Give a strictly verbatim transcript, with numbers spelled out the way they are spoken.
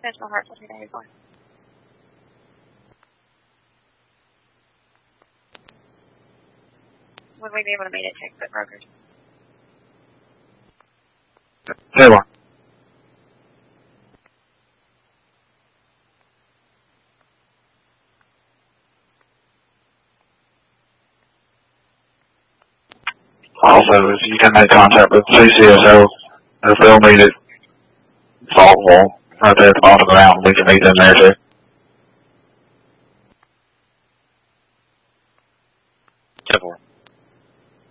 That's my heart for today before. Would we be able to meet at Texas Brokers? Taylor. Also, if you can make contact with C C S O, if they'll meet at Saltville, right there at the bottom of the mountain, we can meet them there too. ten four.